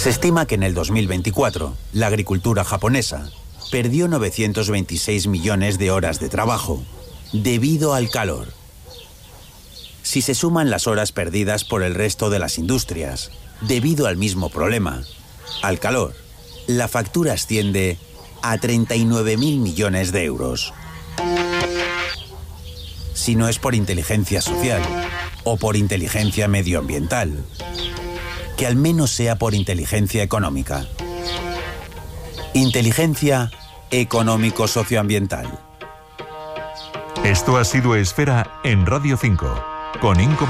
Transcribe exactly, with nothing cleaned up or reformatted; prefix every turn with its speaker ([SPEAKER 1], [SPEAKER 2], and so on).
[SPEAKER 1] Se estima que en el dos mil veinticuatro, la agricultura japonesa perdió novecientos veintiséis millones de horas de trabajo debido al calor. Si se suman las horas perdidas por el resto de las industrias, debido al mismo problema, al calor, la factura asciende a treinta y nueve mil millones de euros. Si no es por inteligencia social o por inteligencia medioambiental, que al menos sea por inteligencia económica. Inteligencia económico-socioambiental.
[SPEAKER 2] Esto ha sido Esfera en Radio cinco, con Inco